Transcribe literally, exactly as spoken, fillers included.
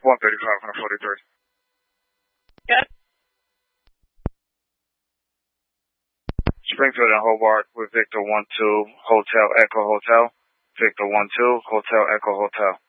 one thirty-five, one forty-three. Yes. Springfield and Hobart with Victor one two, Hotel Echo Hotel. Victor one two, Hotel Echo Hotel.